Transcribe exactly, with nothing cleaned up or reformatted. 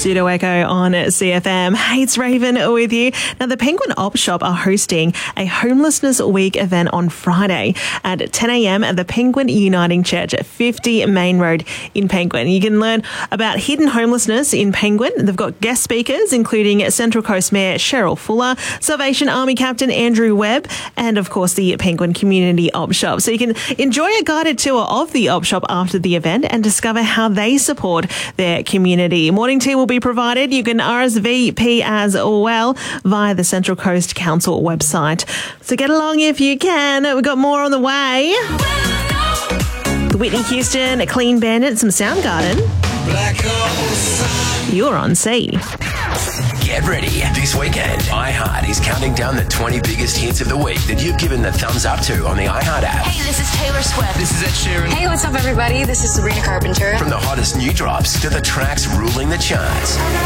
Pseudo Echo on C F M. Hey, it's Raven with you. Now, the Penguin Op Shop are hosting a Homelessness Week event on Friday at ten a.m. at the Penguin Uniting Church at fifty Main Road in Penguin. You can learn about hidden homelessness in Penguin. They've got guest speakers, including Central Coast Mayor Cheryl Fuller, Salvation Army Captain Andrew Webb, and, of course, the Penguin Community Op Shop. So you can enjoy a guided tour of the Op Shop after the event and discover how they support their community. Morning tea will be provided. You can R S V P as well via the Central Coast Council website. So get along if you can. We've got more on the way. The Whitney Houston, Clean Bandit, some Soundgarden. You're on C. Get ready. This weekend, iHeart is counting down the twenty biggest hits of the week that you've given the thumbs up to on the iHeart app. Hey, this is Taylor Swift. This is Ed Sheeran. Hey, what's up, everybody? This is Sabrina Carpenter. From the hottest new drops to the tracks ruling the charts.